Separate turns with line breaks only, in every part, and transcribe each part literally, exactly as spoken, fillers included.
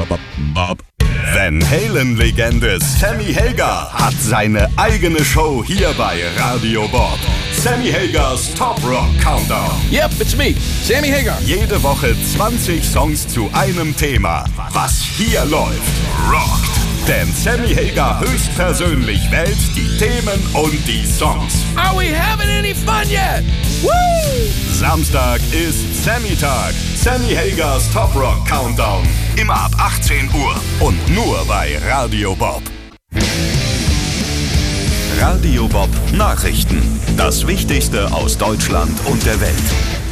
Bob. Van Halen-Legende Sammy Hagar hat seine eigene Show hier bei Radio Bob. Sammy Hagars Top Rock Countdown.
Yep, it's me, Sammy Hagar.
Jede Woche zwanzig Songs zu einem Thema. Was hier läuft, rockt. Denn Sammy Hagar höchstpersönlich wählt die Themen und die Songs.
Are we having any fun yet? Woo!
Samstag ist Sammy-Tag. Sammy Hagars Top Rock Countdown. Immer ab achtzehn Uhr und nur bei Radio Bob. Radio Bob Nachrichten. Das Wichtigste aus Deutschland und der Welt.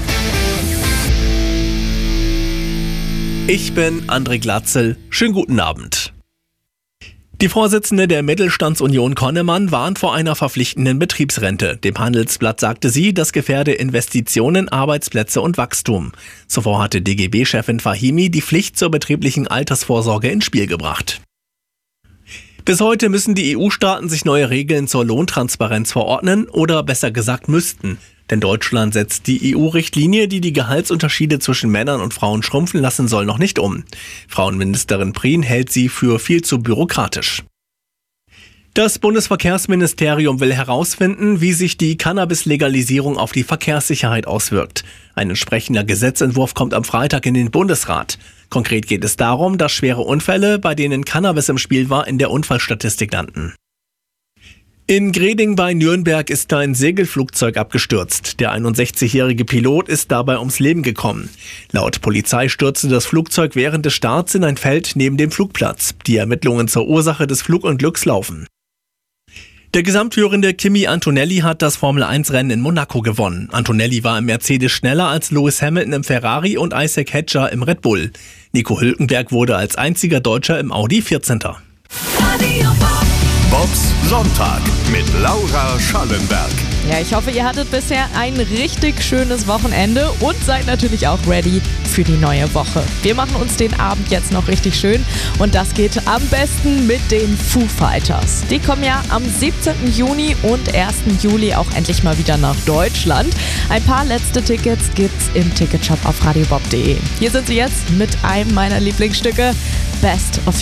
Ich bin André Glatzel. Schönen guten Abend. Die Vorsitzende der Mittelstandsunion Connemann warnt vor einer verpflichtenden Betriebsrente. Dem Handelsblatt sagte sie, das gefährde Investitionen, Arbeitsplätze und Wachstum. Zuvor hatte D G B-Chefin Fahimi die Pflicht zur betrieblichen Altersvorsorge ins Spiel gebracht. Bis heute müssen die E U-Staaten sich neue Regeln zur Lohntransparenz verordnen oder besser gesagt müssten. Denn Deutschland setzt die E U-Richtlinie, die die Gehaltsunterschiede zwischen Männern und Frauen schrumpfen lassen soll, noch nicht um. Frauenministerin Prien hält sie für viel zu bürokratisch. Das Bundesverkehrsministerium will herausfinden, wie sich die Cannabis-Legalisierung auf die Verkehrssicherheit auswirkt. Ein entsprechender Gesetzentwurf kommt am Freitag in den Bundesrat. Konkret geht es darum, dass schwere Unfälle, bei denen Cannabis im Spiel war, in der Unfallstatistik landen. In Greding bei Nürnberg ist ein Segelflugzeug abgestürzt. Der einundsechzigjährige Pilot ist dabei ums Leben gekommen. Laut Polizei stürzte das Flugzeug während des Starts in ein Feld neben dem Flugplatz. Die Ermittlungen zur Ursache des Flugunglücks laufen. Der Gesamtführende Kimi Antonelli hat das Formel eins Rennen in Monaco gewonnen. Antonelli war im Mercedes schneller als Lewis Hamilton im Ferrari und Isaac Hedger im Red Bull. Nico Hülkenberg wurde als einziger Deutscher im Audi vierzehnter
Bobs Sonntag mit Laura Schallenberg.
Ja, ich hoffe, ihr hattet bisher ein richtig schönes Wochenende und seid natürlich auch ready für die neue Woche. Wir machen uns den Abend jetzt noch richtig schön und das geht am besten mit den Foo Fighters. Die kommen ja am siebzehnten Juni und ersten Juli auch endlich mal wieder nach Deutschland. Ein paar letzte Tickets gibt's im Ticketshop auf radiobob punkt de. Hier sind sie jetzt mit einem meiner Lieblingsstücke, Best of